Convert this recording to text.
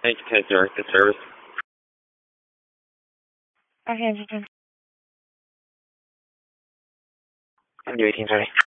Thank you, take directed service. Okay, I'm doing 1830.